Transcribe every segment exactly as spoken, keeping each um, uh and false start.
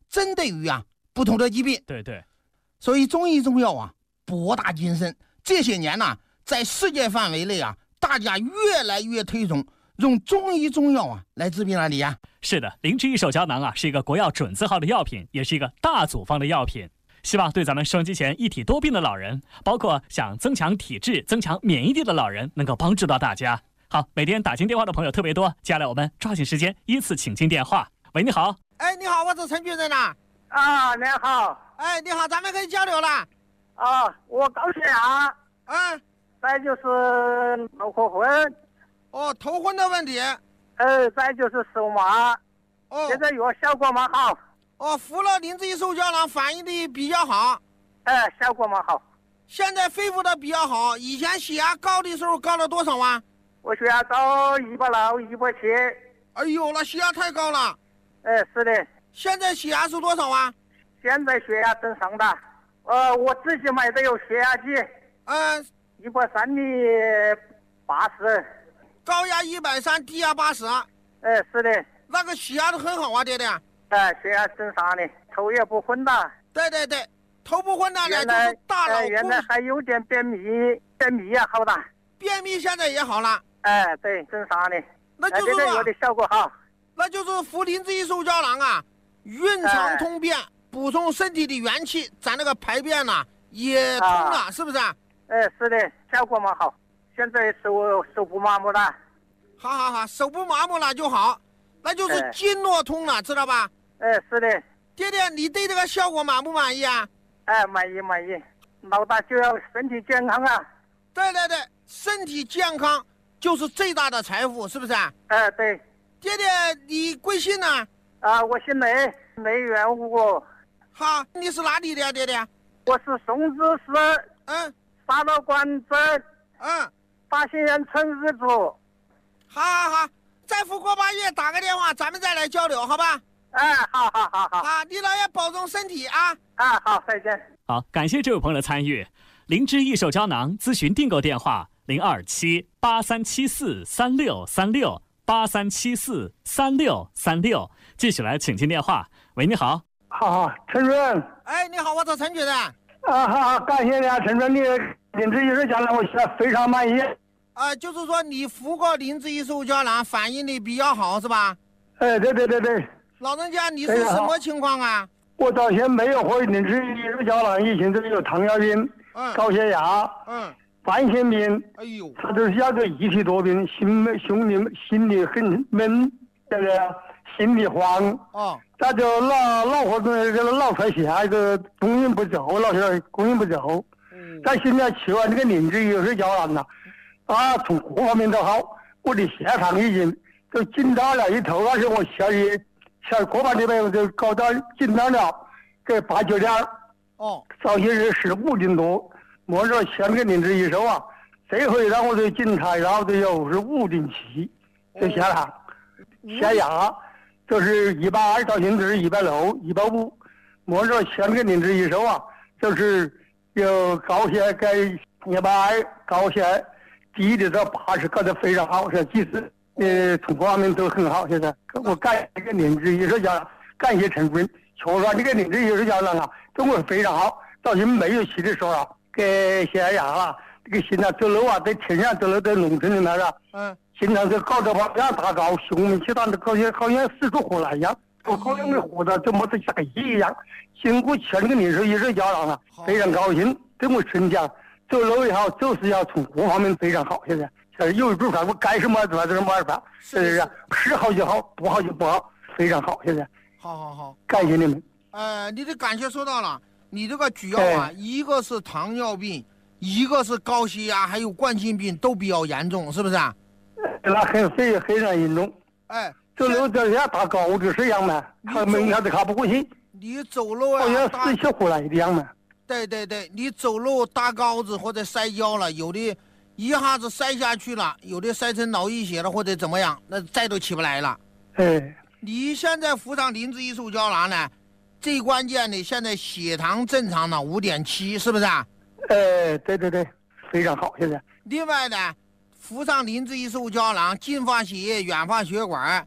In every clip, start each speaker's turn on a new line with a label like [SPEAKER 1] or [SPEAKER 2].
[SPEAKER 1] 针对于啊不同的疾病。
[SPEAKER 2] 对对，
[SPEAKER 1] 所以中医中药啊博大精深。这些年呢、啊，在世界范围内啊，大家越来越推崇用中医中药啊来治病了。你啊，
[SPEAKER 2] 是的，灵芝益寿胶囊啊是一个国药准字号的药品，也是一个大组方的药品。希望对咱们收音机前一体多病的老人，包括想增强体质、增强免疫力的老人，能够帮助到大家。好，每天打进电话的朋友特别多，接下来我们抓紧时间依次请进电话。喂，你好。
[SPEAKER 1] 哎，你好，我是陈军人呐。
[SPEAKER 3] 啊，你好。
[SPEAKER 1] 哎，你好，咱们可以交流了。
[SPEAKER 3] 啊，我高血压。
[SPEAKER 1] 嗯。
[SPEAKER 3] 再就是脑壳昏。
[SPEAKER 1] 哦，头昏的问题。
[SPEAKER 3] 呃，再就是手麻。
[SPEAKER 1] 哦。
[SPEAKER 3] 现在药效果蛮好。
[SPEAKER 1] 哦，服了灵芝益寿胶囊，反应的比较好。
[SPEAKER 3] 哎，效果蛮好。
[SPEAKER 1] 现在恢复的比较好。以前血压高的时候高了多少啊？
[SPEAKER 3] 我血压高一百六、一百七。
[SPEAKER 1] 哎呦，那血压太高了。
[SPEAKER 3] 哎，是的。
[SPEAKER 1] 现在血压是多少啊？
[SPEAKER 3] 现在血压正常的。呃，我自己买的有血压计。
[SPEAKER 1] 嗯。
[SPEAKER 3] 一百三的八十。
[SPEAKER 1] 高压一百三，低压八十。
[SPEAKER 3] 哎，是的。
[SPEAKER 1] 那个血压都很好啊，爹爹。
[SPEAKER 3] 哎，血压正常的，头也不昏的。
[SPEAKER 1] 对对对，头不昏的呢，
[SPEAKER 3] 原来
[SPEAKER 1] 就是大脑、
[SPEAKER 3] 呃、原来还有点便秘，便秘也好的。
[SPEAKER 1] 便秘现在也好了。
[SPEAKER 3] 哎，对，正常的。
[SPEAKER 1] 那就是说、
[SPEAKER 3] 哎、有的效果好。
[SPEAKER 1] 那就是服灵芝益寿胶囊啊，润肠通便，哎、补充身体的元气，咱那个排便呢、啊、也通了、啊，是不是？
[SPEAKER 3] 哎，是的，效果蛮好。现在手手不麻木了。
[SPEAKER 1] 好好好，手不麻木了就好，那就是经络通了，哎、知道吧？
[SPEAKER 3] 哎，是的。
[SPEAKER 1] 爹爹，你对这个效果满不满意啊？
[SPEAKER 3] 哎，满意满意。老大就要身体健康啊。
[SPEAKER 1] 对对对，身体健康就是最大的财富，是不是？
[SPEAKER 3] 哎，对。
[SPEAKER 1] 爹爹，你贵姓呢？
[SPEAKER 3] 啊，我姓雷，雷元武。
[SPEAKER 1] 好，你是哪里的呀，爹爹？
[SPEAKER 3] 我是松滋市，
[SPEAKER 1] 嗯，
[SPEAKER 3] 沙螺关镇，
[SPEAKER 1] 嗯，
[SPEAKER 3] 大兴园村日主。
[SPEAKER 1] 好好好，再复过八月打个电话，咱们再来交流，好吧？
[SPEAKER 3] 哎，好好好好。
[SPEAKER 1] 啊，你老爷保重身体啊！
[SPEAKER 3] 啊，好，再见。
[SPEAKER 2] 好，感谢这位朋友的参与。灵芝益寿胶囊咨询订购电话：零二七八三七四三六三六八三七四三六三六。继续来请进电话。喂，你好。
[SPEAKER 3] 好好，陈主任。
[SPEAKER 1] 哎，你好，我是陈主任。
[SPEAKER 3] 啊，好好，感谢你啊，陈主任，你灵芝益寿胶囊我现在非常满意。
[SPEAKER 1] 啊，就是说你服过灵芝益寿胶囊，反应的比较好，是吧？
[SPEAKER 3] 哎，对对对对。
[SPEAKER 1] 老人家，你是什么情况啊？
[SPEAKER 3] 我早先没有喝灵芝益寿胶囊，以前都有糖尿病、
[SPEAKER 1] 嗯、
[SPEAKER 3] 高血压、
[SPEAKER 1] 嗯、
[SPEAKER 3] 慢性病。
[SPEAKER 1] 哎呦，
[SPEAKER 3] 他都是那个一体多病，心胸里心里很闷，这个心里慌。
[SPEAKER 1] 哦。
[SPEAKER 3] 那就老老活动这个老出血，那个供应不足，老是供应不足。嗯。但现在吃完这个灵芝益寿胶囊了，啊，从各方面都好，我的血糖已经就紧张了一头，而且我下去下过半礼拜我就搞到紧张了，给八九点。
[SPEAKER 1] 哦。
[SPEAKER 3] 早些是十五斤多，摸着先给灵芝益寿啊，这回让我的检查，然后就有是五斤七，就血糖、血压。就是一百二到现在是一百六、一百五，摸着先给灵芝益寿啊，就是有高血钙一百二，高血低的到八十，搞得非常好，是其实呃从各方面都很好。现在我感谢这个灵芝益寿胶囊，感谢陈主任，确实这个灵芝益寿胶囊啊，对我非常好。到现在没有气的时候啊，给血压啊，这个心脏走路啊，在天上走路，在农村里面啊，嗯。经常是搞得话这样大高，胸闷气短的，好像好像死出活来一样，我好像没活到就没得下个亿一样。经过全个灵芝益寿胶囊了，非常高兴。对我身讲，走路也好，走时也好，从各方面非常好。现在现在有一种法，我该什么做什么办法，是不是？是好就好，不好就不好，非常好。现在，
[SPEAKER 1] 好好好，
[SPEAKER 3] 感谢你们。
[SPEAKER 1] 呃，你的感谢说到了，你这个主要啊，一个是糖尿病，一个是高血压，还有冠心病都比较严重，是不是啊？
[SPEAKER 3] 那很非非常严重，
[SPEAKER 1] 哎，
[SPEAKER 3] 走路这像打高就是一样嘛，他们他都看不过去。
[SPEAKER 1] 你走路啊，
[SPEAKER 3] 好像死去活来一样嘛。
[SPEAKER 1] 对对对，你走路搭高子或者摔跤了，有的一下子摔下去了，有的摔成脑溢血了或者怎么样，那再都起不来了。
[SPEAKER 3] 哎，
[SPEAKER 1] 你现在服上灵芝益寿胶囊呢，最关键的现在血糖正常了五点七，是不是啊？
[SPEAKER 3] 哎，对对对，非常好，现在。
[SPEAKER 1] 另外呢，服上灵芝益寿胶囊，净化血液，软化血管，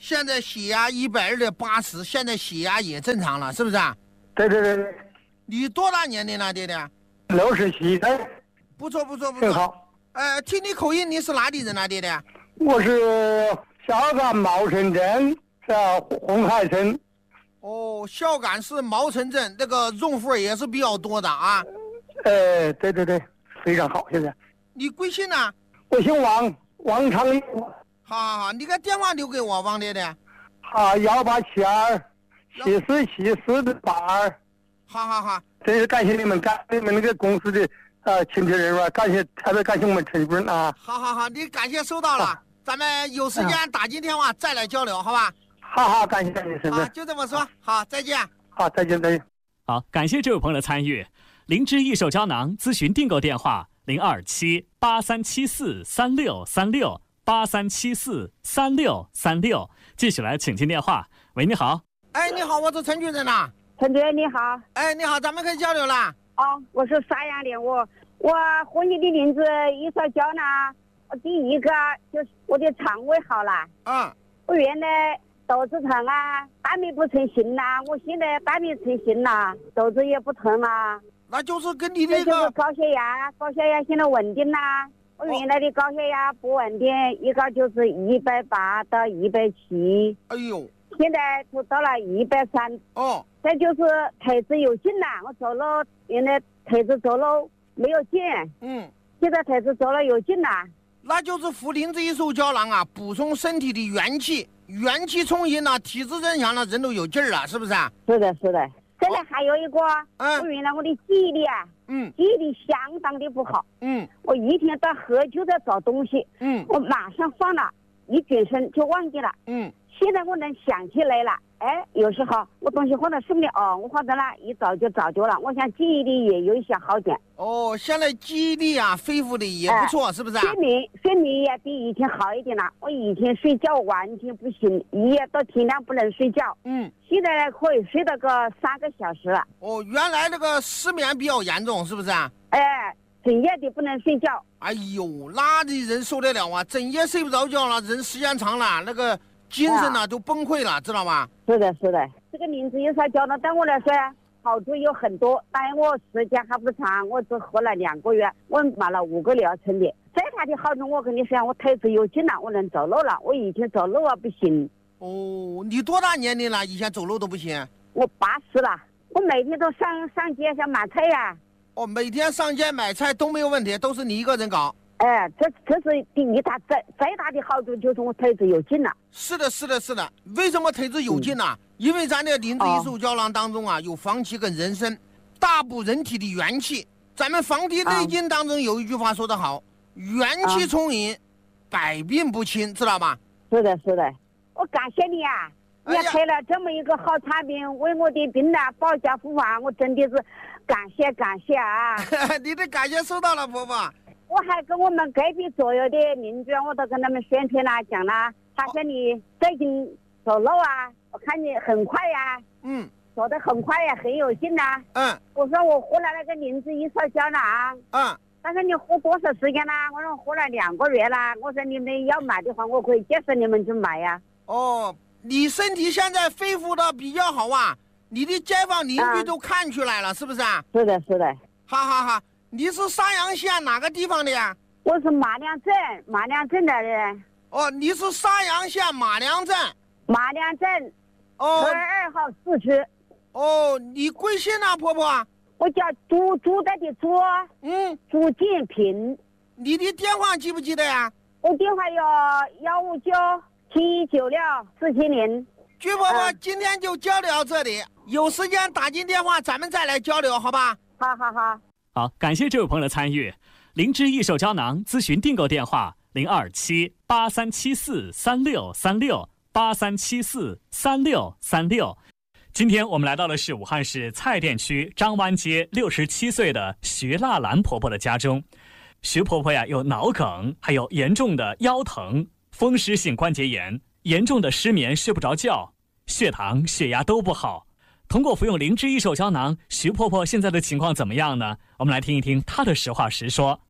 [SPEAKER 1] 现在血压一百二的八十，现在血压也正常了，是不是啊？
[SPEAKER 3] 对对对对。
[SPEAKER 1] 你多大年龄了，爹爹？
[SPEAKER 3] 六十七岁。
[SPEAKER 1] 不错不错不错。
[SPEAKER 3] 挺好。
[SPEAKER 1] 呃，听你口音，你是哪里人啊，爹爹？
[SPEAKER 3] 我是孝感茂城镇，在红海村。
[SPEAKER 1] 哦，孝感市茂城镇，那个用户也是比较多的啊。
[SPEAKER 3] 呃，对对对，非常好。现在
[SPEAKER 1] 你贵姓呢？
[SPEAKER 3] 我姓王，王长林。
[SPEAKER 1] 好好好，你个电话留给我，王爹爹。
[SPEAKER 3] 好，幺八七二七四七四八二。
[SPEAKER 1] 好好好，
[SPEAKER 3] 真是感谢你们，感谢你们那个公司的呃亲戚人物，感谢特别感谢我们陈主任啊。
[SPEAKER 1] 好好好，你感谢收到了，咱们有时间打进电话再来交流，好吧？
[SPEAKER 3] 好好，感谢你，陈主任。
[SPEAKER 1] 好，就这么说，好，再见。
[SPEAKER 3] 好，再见再见。
[SPEAKER 2] 好，感谢这位朋友的参与。灵芝益寿胶囊咨询订购电话零二七八三七四三六三六八三七四三六三六，继续来请进电话。喂，你好。
[SPEAKER 1] 哎，你好，我是陈主任呐。
[SPEAKER 4] 陈主任你好。
[SPEAKER 1] 哎，你好，咱们可以交流了。
[SPEAKER 4] 哦，我是沙阳的，我我喝你的灵芝益寿胶囊，我第一个就是我的肠胃好了。
[SPEAKER 1] 嗯。
[SPEAKER 4] 我原来肚子疼啊，大便不成形啦，我现在大便成形了，肚子也不疼了。
[SPEAKER 1] 那就是跟你那个
[SPEAKER 4] 就是高血压，高血压现在稳定啦。我原来的高血压不稳定，一个就是一百八到一百七。
[SPEAKER 1] 哎呦。
[SPEAKER 4] 现在就到了一百三。
[SPEAKER 1] 哦。
[SPEAKER 4] 再就是腿子有劲了，我走路原来腿子走路没有劲。
[SPEAKER 1] 嗯。
[SPEAKER 4] 现在腿子走了有劲了。
[SPEAKER 1] 那就是服灵芝益寿胶囊啊，补充身体的元气，元气充盈了，体质增强了，人都有劲儿了，是不是啊？
[SPEAKER 4] 是的，是的。现在还有一个，嗯，我原来我的记忆力啊，嗯，记忆力相当的不好，
[SPEAKER 1] 嗯，
[SPEAKER 4] 我一天到黑就在找东西，
[SPEAKER 1] 嗯，
[SPEAKER 4] 我马上放了，一转身就忘记了，
[SPEAKER 1] 嗯，
[SPEAKER 4] 现在我能想起来了，哎，有时候我东西放在上面哦，我放在那一找就找着了，我想记忆力也有一些好点。
[SPEAKER 1] 哦，现在记忆力啊，恢复的也不错，哎、是不是、啊？
[SPEAKER 4] 睡眠睡眠也比以前好一点了。我以前睡觉完全不行，一夜到天亮不能睡觉。
[SPEAKER 1] 嗯，
[SPEAKER 4] 现在可以睡到个三个小时了。
[SPEAKER 1] 哦，原来那个失眠比较严重，是不是啊？
[SPEAKER 4] 哎，整夜的不能睡觉。
[SPEAKER 1] 哎呦，那的人受得了啊？整夜睡不着觉了，人时间长了，那个精神呢、啊、都崩溃了，知道吗？
[SPEAKER 4] 是的，是的。这个灵芝益寿胶囊对我来说好处有很多，但我时间还不长，我只喝了两个月，我买了五个疗程的。在它的好处，我跟你说，我腿子有劲了，我能走路了。我以前走路啊不行。
[SPEAKER 1] 哦，你多大年龄了？以前走路都不行？
[SPEAKER 4] 我八十了，我每天都上上街上买菜呀、啊。
[SPEAKER 1] 哦，每天上街买菜都没有问题，都是你一个人搞。
[SPEAKER 4] 哎，这这是第一大最最大的好处，就是我腿子有劲了。
[SPEAKER 1] 是的，是的，是的。为什么腿子有劲呢、啊？嗯、因为咱这灵芝益寿胶囊当中啊，有黄芪跟人参，大补人体的元气。咱们《黄帝内经》当中有一句话说得好，元气充盈，百病不侵，知道吧？
[SPEAKER 4] 是的，是的。我感谢你啊！你开了这么一个好产品，为我的病人保驾护航，我真的是感谢感谢啊！
[SPEAKER 1] 你的感谢收到了，婆婆。
[SPEAKER 4] 我还跟我们隔壁左右的邻居，我都跟他们宣传啦，讲啦。他说你最近走路啊，我看你很快呀、啊，
[SPEAKER 1] 嗯，
[SPEAKER 4] 走得很快呀、啊，很有劲呐、
[SPEAKER 1] 啊。嗯，
[SPEAKER 4] 我说我喝了那个灵芝益寿胶囊，
[SPEAKER 1] 嗯，
[SPEAKER 4] 他说你喝多少时间啦？我说我喝了两个月啦。我说你们要买的话，我可以介绍你们去买呀、
[SPEAKER 1] 啊。哦，你身体现在恢复的比较好啊，你的街坊邻居都看出来了，嗯、是不是啊？
[SPEAKER 4] 是的，是的。
[SPEAKER 1] 哈哈哈。你是沙阳县哪个地方的呀？
[SPEAKER 4] 我是马良镇，马良镇的人。
[SPEAKER 1] 哦，你是沙阳县马良镇。
[SPEAKER 4] 马良镇。
[SPEAKER 1] 哦。
[SPEAKER 4] 十二号市区。
[SPEAKER 1] 哦，你贵姓啊，婆婆？
[SPEAKER 4] 我叫朱朱代的朱。
[SPEAKER 1] 嗯。
[SPEAKER 4] 朱建平。
[SPEAKER 1] 你的电话记不记得呀？
[SPEAKER 4] 我电话有幺五九七九六四七零。
[SPEAKER 1] 朱婆婆，嗯、今天就交流到这里，有时间打进电话，咱们再来交流，好吧？
[SPEAKER 4] 好好好。
[SPEAKER 2] 好，感谢这位朋友的参与。灵芝益寿胶囊咨询订购电话零二七八三七四三六三六八三七四三六三六。今天我们来到的是武汉市蔡甸区张湾街六十七岁的徐腊兰婆婆的家中。徐婆婆呀，有脑梗，还有严重的腰疼、风湿性关节炎，严重的失眠睡不着觉，血糖、血压都不好。通过服用灵芝益寿胶囊，徐婆婆现在的情况怎么样呢？我们来听一听她的实话实说。
[SPEAKER 5] 我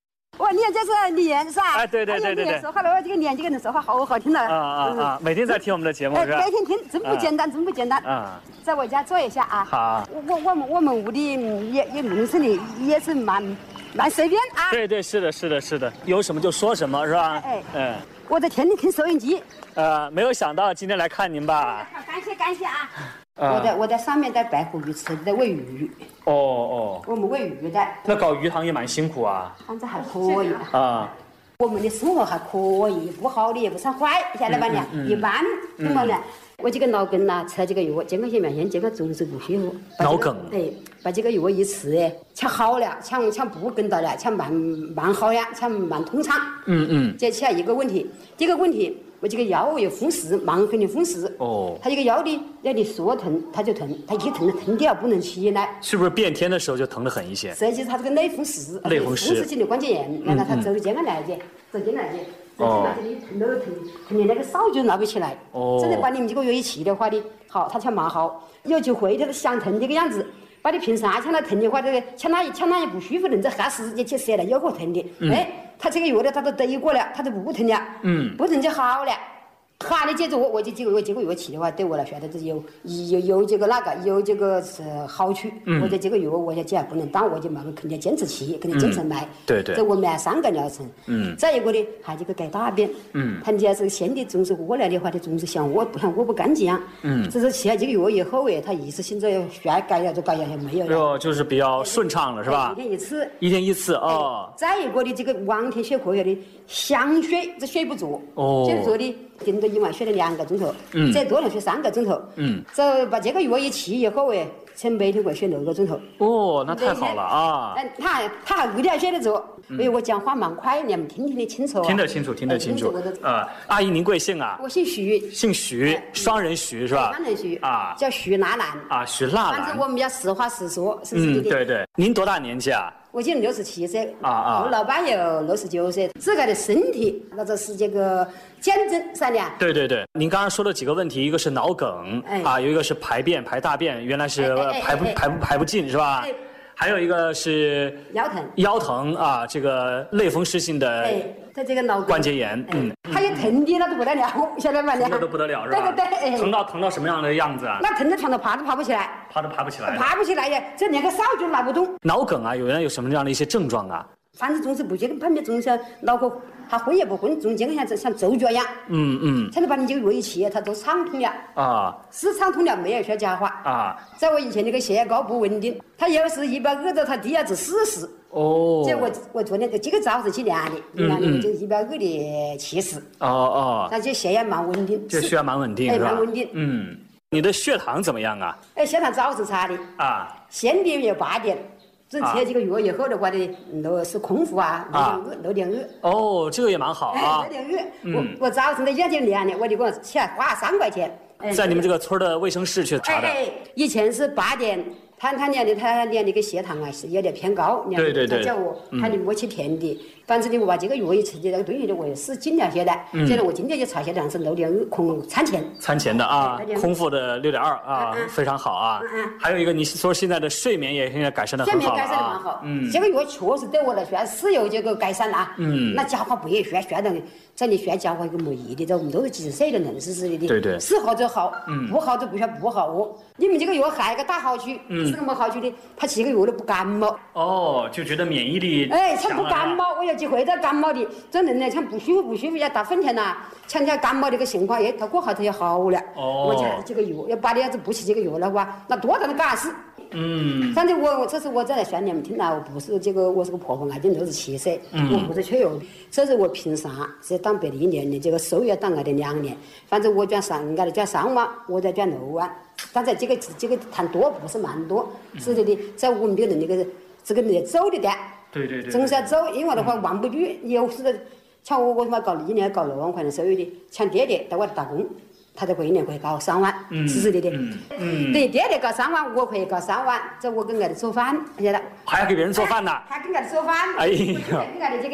[SPEAKER 5] 我念就是念噻。
[SPEAKER 2] 哎，对对对对对。
[SPEAKER 5] 说话了，我这个念这个人说话好好听了。
[SPEAKER 2] 啊啊啊！每天在听我们的节目是吧？
[SPEAKER 5] 每天听，真不简单，真不简单。
[SPEAKER 2] 啊，
[SPEAKER 5] 在我家坐一下啊。
[SPEAKER 2] 好。
[SPEAKER 5] 我我们我们屋里也也农村里也是蛮蛮随便啊。
[SPEAKER 2] 对对，是的，是的，是的，有什么就说什么，是吧？
[SPEAKER 5] 哎，
[SPEAKER 2] 嗯。
[SPEAKER 5] 我在天天听收音机。
[SPEAKER 2] 呃，没有想到今天来看您吧？
[SPEAKER 5] 感谢感谢啊！我在我在上面在白湖鱼池在喂鱼。
[SPEAKER 2] 哦哦。
[SPEAKER 5] 我们喂鱼的。
[SPEAKER 2] 那搞鱼塘也蛮辛苦啊。
[SPEAKER 5] 反正还可以
[SPEAKER 2] 啊。
[SPEAKER 5] 我们的生活还可以，不好的也不算坏，晓得吧呢？一般，怎么呢？我这个脑梗呐，吃这个药，健康些面线，这个总是不舒服。
[SPEAKER 2] 脑梗。
[SPEAKER 5] 对，把这个药一吃，哎，抢好了，抢抢不跟到了，抢慢慢好呀，抢慢通畅。
[SPEAKER 2] 嗯嗯。
[SPEAKER 5] 这起来一个问题，第一个问题。我这个腰又风湿，慢性的风湿。哦。他这个腰的要你说疼，他就疼，他一疼疼掉不能起来。
[SPEAKER 2] 是不是变天的时候就疼得很一些？
[SPEAKER 5] 实际是他这个类风湿，
[SPEAKER 2] 类风湿，
[SPEAKER 5] 风湿性的关节炎，让他他走肩来的，走肩来的，走肩来的疼都疼，疼的那个手就拿不起来。哦。真的把你们这个药一起的话的，好，他才蛮好。有就会他想疼这个样子，把你平时啊抢他疼的话，这个抢他抢他也不舒服，人这哈时间去射了有个疼的，哎，他这个药呢他都对过了，他都不疼了，嗯，不疼就好了。好的，接着我我就这个月这个月起的话，对我来说，它是有有有这个那个有这个是好处。嗯。我在这个月我要既然不能当，我就慢慢肯定坚持去，肯定坚持买。
[SPEAKER 2] 对对。
[SPEAKER 5] 这我买三个疗程。嗯。再一个呢，还这个改大便。嗯。他家是先的总是屙来的话，他总是想屙，不像屙不干净。嗯。只是吃了这个药以后哎，他一直性子要需要改了就改了，没有了。
[SPEAKER 2] 哟，就是比较顺畅了，是吧？
[SPEAKER 5] 一天一次。
[SPEAKER 2] 一天一次哦。
[SPEAKER 5] 再一个的这个往天血可以的想睡，这睡不着。哦。睡不着的。顶多一晚睡了两个钟头，嗯，再多了睡三个钟头，嗯，这把这个药一吃以后哎，才每天会睡六个钟头。
[SPEAKER 2] 哦，那太好了啊！
[SPEAKER 5] 嗯，他还他还饿的还睡得着，因为我讲话蛮快，你们听听得清楚。
[SPEAKER 2] 听得清楚，听得清楚。呃，阿姨您贵姓啊？
[SPEAKER 5] 我姓徐。
[SPEAKER 2] 姓徐，双人徐是吧？
[SPEAKER 5] 双人徐
[SPEAKER 2] 啊，
[SPEAKER 5] 叫徐娜兰。
[SPEAKER 2] 啊，徐娜兰。
[SPEAKER 5] 反正我们要实话实说，是不是？
[SPEAKER 2] 嗯，对对。您多大年纪啊？
[SPEAKER 5] 我今年六十七岁，
[SPEAKER 2] 啊啊，
[SPEAKER 5] 我老伴有六十九岁，自个的身体那就是这个见证善良。
[SPEAKER 2] 对对对，您刚刚说了几个问题，一个是脑梗，哎、啊，有一个是排便排大便，原来是排不、哎哎哎、排不排不进是吧？哎、还有一个是
[SPEAKER 5] 腰疼，
[SPEAKER 2] 腰疼啊，这个类风湿性的。
[SPEAKER 5] 哎他这个脑
[SPEAKER 2] 关节炎，嗯，
[SPEAKER 5] 他一疼的那都不得了，晓得吧？
[SPEAKER 2] 疼的都不得了，是吧？
[SPEAKER 5] 对对对，
[SPEAKER 2] 疼到疼到什么样的样子啊？
[SPEAKER 5] 那疼的床头爬都爬不起来，
[SPEAKER 2] 爬都爬不起来，
[SPEAKER 5] 爬不起来呀，这连个手就拿不动。
[SPEAKER 2] 脑梗啊，有人有什么样的一些症状啊？
[SPEAKER 5] 反正总是不觉得旁边总是脑壳，他昏也不昏，中间像像皱脚一样。嗯嗯。才能把你这个药一吃，他都畅通了。啊。是畅通了，没有说假话。啊。在我以前那个血高不稳定，他有时一百二的，他低下至四十。哦。这我我昨天这个早上去量的，量的就一百二的七十。哦哦。那这血压蛮稳定。
[SPEAKER 2] 这血压蛮稳定，
[SPEAKER 5] 哎，蛮稳定。
[SPEAKER 2] 嗯。你的血糖怎么样啊？
[SPEAKER 5] 哎，血糖早是差的。啊。先点有八点。吃了这个药以后的话呢，都是空腹啊，六点二，六点二。
[SPEAKER 2] 哦，这个也蛮好啊。
[SPEAKER 5] 六点二，我我早晨在眼睛量的，我就给我起来花三块钱。
[SPEAKER 2] 在你们这个村的卫生室去查的。
[SPEAKER 5] 哎，以前是八点，他他量的他量那个血糖啊是有点偏高，
[SPEAKER 2] 对对对，
[SPEAKER 5] 他叫我他的我去填的。反正呢，我把这个药一吃的那个东西的，我也是尽量些的。现在我今天就查血糖是六点二，空餐前。
[SPEAKER 2] 餐前的啊，空腹的六点二啊，非常好啊。还有一个，你说现在的睡眠也现在改善的很好。
[SPEAKER 5] 睡眠改善的蛮好。嗯。这个药确实对我来说是有这个改善啦。嗯。那家伙不也学学的，在你学家伙一个没意的，这我们都是几十岁的人，是是的。
[SPEAKER 2] 对对。
[SPEAKER 5] 是好就好，嗯，不好就不说不好哦。你们这个药还有个大好处，是个么好处的？他吃这个药都不感冒。
[SPEAKER 2] 哦，就觉得免疫力。
[SPEAKER 5] 哎，他不感冒，我有机会他感冒。这人呢，像不舒服不舒服要打粉天呐，像像感冒这个情况，哎，他过后他就好了。哦。我吃这个药，要把你要是不吃这个药的话，那多大的干事。嗯。反正我我这是我在来说你们听了，我不是这个，我是个婆婆，俺今六十七岁，嗯、我不是缺药。这是我凭啥是当别的一年的，这个收入当俺的两年，反正我赚三，俺的赚三万，我在赚六万。但是这个这个谈多不是蛮多，是的的，在我们别人那个这个那走的的。
[SPEAKER 2] 对对对，
[SPEAKER 5] 总是要走，因为的话望不住，有时的像我我他妈搞一年搞六万块的收入的，像爹爹在外头打工，他就可以一年可以搞三万，是是的的。嗯，对，爹爹搞三万，我可以搞三万，这我跟俺的做饭，晓得。
[SPEAKER 2] 还要给别人做饭呢？
[SPEAKER 5] 还跟俺的做饭。哎呀。跟俺的这个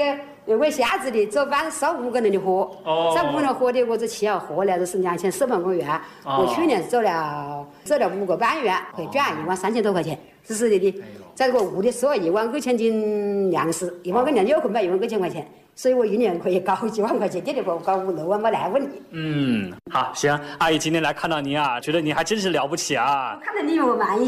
[SPEAKER 5] 我瞎子的，早晚烧五个人的火，
[SPEAKER 2] 哦、
[SPEAKER 5] 烧五个人火的，我这期要货呢，就是两千四百个月。哦、我去年走了走了五个半月，会赚一万三千多块钱，是实际的。在这个屋的所有一万九千斤粮食，一万个粮就可以卖一万九千块钱，所以我一年可以搞几万块钱，点点搞搞五六万没来问题。
[SPEAKER 2] 嗯，好，行，阿姨今天来看到您啊，觉得您还真是了不起啊。
[SPEAKER 5] 看到你我满意。